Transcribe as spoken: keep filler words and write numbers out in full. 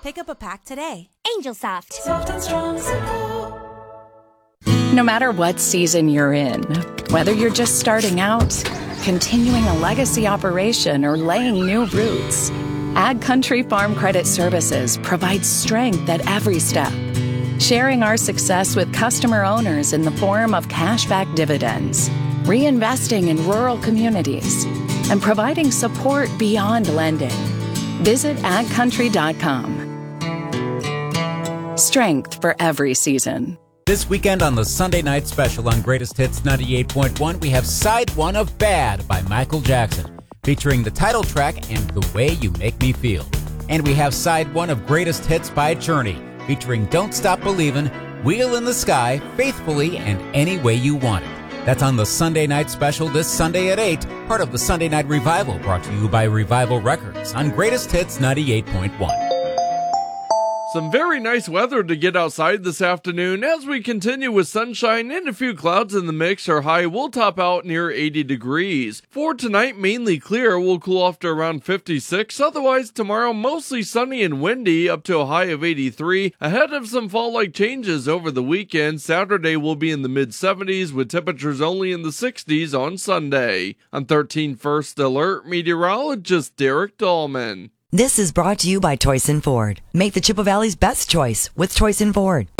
Pick up a pack today. Angel Soft. Soft and strong support. No matter what season you're in, whether you're just starting out, continuing a legacy operation, or laying new roots, Ag Country Farm Credit Services provides strength at every step, sharing our success with customer owners in the form of cashback dividends, reinvesting in rural communities, and providing support beyond lending. Visit ag country dot com. Strength for every season. This weekend on the Sunday Night Special on Greatest Hits ninety-eight point one, we have Side one of Bad by Michael Jackson, featuring the title track and The Way You Make Me Feel. And we have Side one of Greatest Hits by Journey, featuring Don't Stop Believin', Wheel in the Sky, Faithfully, and Any Way You Want It. That's on the Sunday Night Special this Sunday at eight, part of the Sunday Night Revival, brought to you by Revival Records on Greatest Hits ninety-eight point one. Some very nice weather to get outside this afternoon as we continue with sunshine and a few clouds in the mix. Our high will top out near eighty degrees. For tonight, mainly clear. We'll cool off to around fifty-six. Otherwise, tomorrow, mostly sunny and windy, up to a high of eighty-three. Ahead of some fall-like changes over the weekend, Saturday will be in the mid-seventies with temperatures only in the sixties on Sunday. On thirteen First Alert, meteorologist Derek Dahlman. This is brought to you by Toyson Ford. Make the Chippewa Valley's best choice with Toyson Ford.